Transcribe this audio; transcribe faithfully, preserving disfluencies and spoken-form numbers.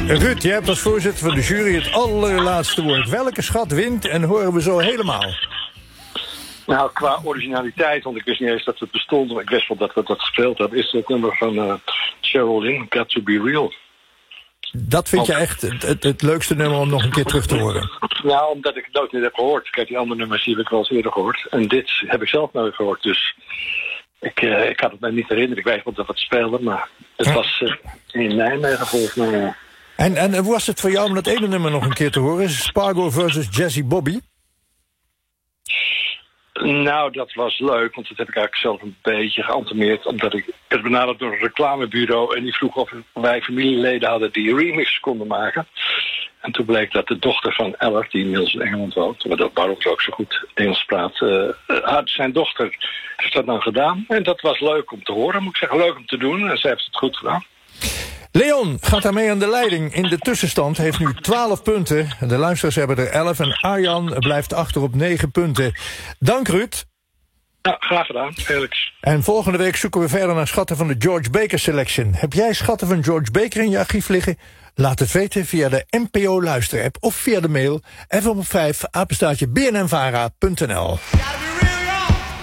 Ruud, jij hebt als voorzitter van de jury het allerlaatste woord. Welke schat wint en horen we zo helemaal? Nou, qua originaliteit, want ik wist niet eens dat het bestond, maar ik wist wel dat we dat gespeeld hebben, is het nummer van uh, Cheryl Lynn, Got to Be Real. Dat vind je echt het, het, het leukste nummer om nog een keer terug te horen? Nou, omdat ik het nooit niet heb gehoord. Kijk, die andere nummers die heb ik wel eens eerder gehoord. En dit heb ik zelf nooit gehoord, dus ik, uh, ik kan het mij niet herinneren. Ik weet wel dat we het speelden, maar het ja. was uh, in Nijmegen volgens mij. En, en hoe was het voor jou om dat ene nummer nog een keer te horen? Spargo versus Jesse Bobby? Nou, dat was leuk, want dat heb ik eigenlijk zelf een beetje geantemeerd, omdat ik werd benaderd door een reclamebureau en die vroeg of wij familieleden hadden die remix konden maken. En toen bleek dat de dochter van Ellert, die inmiddels in Engeland woont, maar waarom ze ook zo goed Engels praat, uh, had zijn dochter heeft dat nou gedaan. En dat was leuk om te horen, moet ik zeggen, leuk om te doen. En zij heeft het goed gedaan. Leon gaat daarmee aan de leiding. In de tussenstand heeft nu twaalf punten. De luisteraars hebben er elf en Arjan blijft achter op negen punten. Dank Ruud. Ja, graag gedaan, Felix. En volgende week zoeken we verder naar schatten van de George Baker Selection. Heb jij schatten van George Baker in je archief liggen? Laat het weten via de N P O luisterapp of via de mail f m vijf apenstaartje b n n vara punt n l.